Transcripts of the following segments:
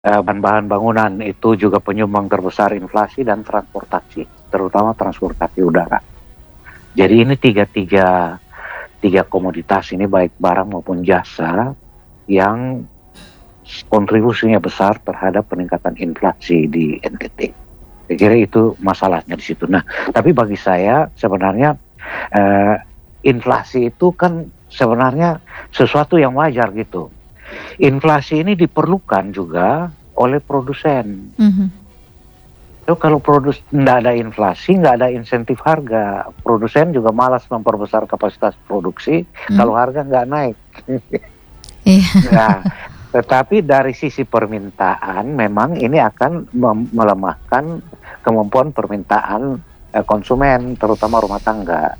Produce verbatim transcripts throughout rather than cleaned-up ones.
Eee, bahan-bahan bangunan itu juga penyumbang terbesar inflasi dan transportasi, terutama transportasi udara. Jadi ini tiga tiga tiga komoditas ini baik barang maupun jasa yang s kontribusinya besar terhadap peningkatan inflasi di N T T. Saya kira itu masalahnya di situ. Nah, tapi bagi saya sebenarnya, eee, inflasi itu kan sebenarnya sesuatu yang wajar gitu. Inflasi ini diperlukan juga oleh produsen. Mhm. So kalau produs nggak ada inflasi, nggak ada insentif harga, produsen juga malas memperbesar kapasitas produksi Mmm. kalau harga nggak naik. Iya. Nah, tetapi dari sisi permintaan memang ini akan mem melemahkan kemampuan permintaan, eee, konsumen terutama rumah tangga.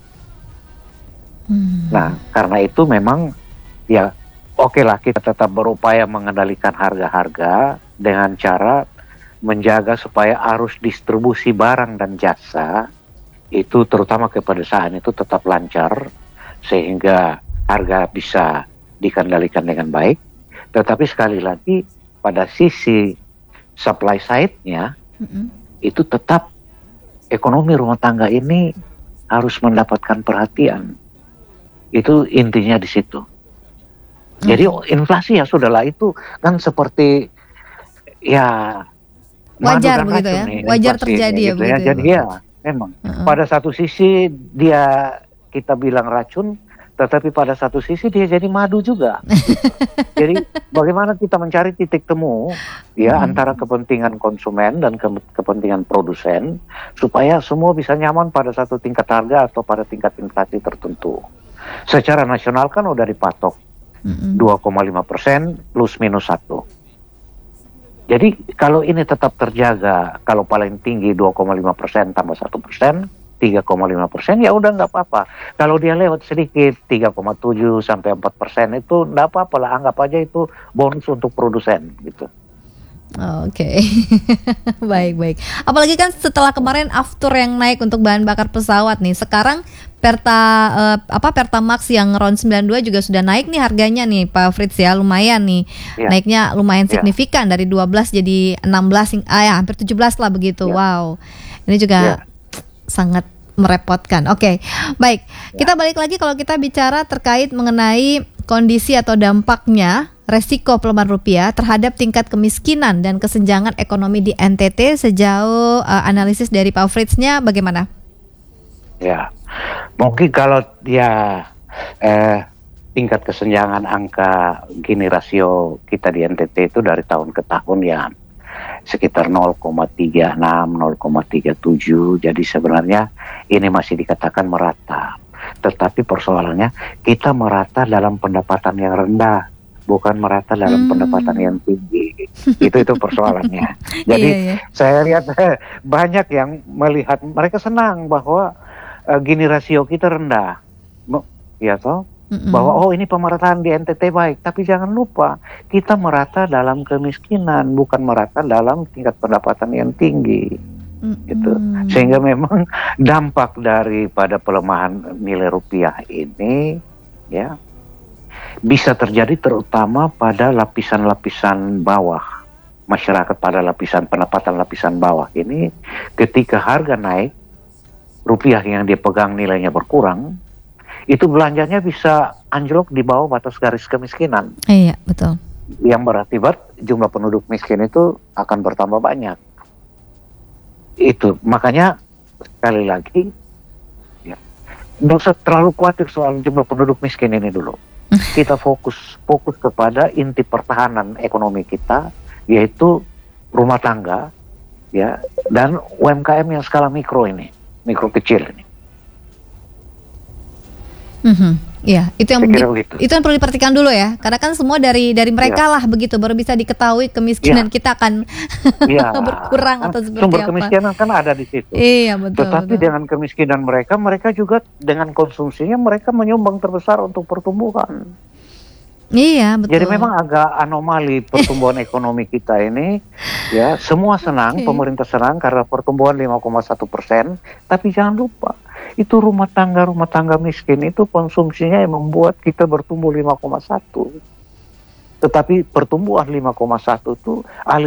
Nah, Mmm. karena itu memang ya okelah kita tetap berupaya mengendalikan harga-harga dengan cara menjaga supaya arus distribusi barang dan jasa itu terutama ke pedesaan itu tetap lancar, sehingga harga bisa dikendalikan dengan baik. Tetapi sekali lagi pada sisi supply side-nya, Mhm. itu tetap ekonomi rumah tangga ini harus mendapatkan perhatian. Itu intinya di situ. Jadi Oke. inflasi ya sudahlah itu kan seperti ya madu Wajar dan begitu racun ya? nih Wajar inflasi ini terjadi ya gitu ya. begitu ya, Jadi ya Bapak? memang Heeh. pada satu sisi dia kita bilang racun, tetapi pada satu sisi dia jadi madu juga gitu. Jadi bagaimana kita mencari titik temu ya Mhm. antara kepentingan konsumen dan kem kepentingan produsen supaya semua bisa nyaman pada satu tingkat harga atau pada tingkat inflasi tertentu. Secara nasional kan udah dipatok Mhm. dua koma lima persen plus minus satu. Jadi kalau ini tetap terjaga, kalau paling tinggi dua koma lima persen tambah satu persen, tiga koma lima persen ya udah nggak apa-apa. Kalau dia lewat sedikit tiga koma tujuh sampai empat persen itu nggak apa-apalah, anggap aja itu bonus untuk produsen gitu. Oke. Baik baik. Apalagi kan setelah kemarin Aftur yang naik untuk bahan bakar pesawat nih, sekarang Perta eee, apa, Pertamax yang RON sembilan dua juga sudah naik nih harganya nih, Pak Frits ya, lumayan nih. Iya. Naiknya lumayan Iya. signifikan dari dua belas jadi enam belas hing ah, ya hampir tujuh belas lah begitu, Iya. wow. Ini juga Iya. sangat merepotkan. Oke, baik. Ya. Kita balik lagi kalau kita bicara terkait mengenai kondisi atau dampaknya resiko pelemahan rupiah terhadap tingkat kemiskinan dan kesenjangan ekonomi di N T T sejauh, eee, analisis dari Pak Frits-nya bagaimana? Ya, mungkin kalau ya, eee, tingkat kesenjangan angka Gini rasio kita di N T T itu dari tahun ke tahun ya sekitar nol koma tiga enam, nol koma tiga tujuh. Jadi sebenarnya ini masih dikatakan merata. Tetapi persoalannya kita merata dalam pendapatan yang rendah, bukan merata dalam pendapatan Mmm. yang tinggi. Itu itu persoalannya. Jadi Iya iya. saya lihat banyak yang melihat mereka senang bahwa, eee, Gini rasio kita rendah. Me ya toh? Bahwa, Mhm. "Oh ini pemerataan di N T T baik." Tapi jangan lupa kita merata dalam kemiskinan, bukan merata dalam tingkat pendapatan yang tinggi, gitu. Mhm. Sehingga memang dampak daripada pelemahan nilai rupiah ini ya, bisa terjadi terutama pada lapisan-lapisan bawah masyarakat, pada lapisan pendapatan lapisan bawah ini ketika harga naik, rupiah yang dia pegang nilainya berkurang, itu belanjanya bisa anjlok di bawah batas garis kemiskinan. Iya, betul. Yang berakibat jumlah penduduk miskin itu akan bertambah banyak. Itu, makanya sekali lagi ya, nggak usah terlalu khawatir soal jumlah penduduk miskin ini dulu. Kita fokus fokus kepada inti pertahanan ekonomi kita, yaitu rumah tangga ya, dan U M K M yang skala mikro ini, mikro kecil ini. Mhm, iya, itu yang Saya di kira begitu. itu yang perlu diperhatikan dulu ya, karena kan semua dari dari Iya. mereka lah begitu, baru bisa diketahui Iya. kemiskinan kita akan Iya, berkurang kan atau seperti sumber apa. kemiskinan kan ada di situ. Iya, betul Tetapi betul. dengan kemiskinan mereka, mereka juga dengan konsumsinya mereka menyumbang terbesar untuk pertumbuhan. Iya, Jadi betul. memang agak anomali pertumbuhan ekonomi kita ini, ya semua senang, Oke. pemerintah senang karena pertumbuhan lima koma satu persen, tapi jangan lupa itu rumah tangga-rumah tangga miskin itu konsumsinya yang membuat kita bertumbuh lima koma satu. Tetapi pertumbuhan lima koma satu itu alih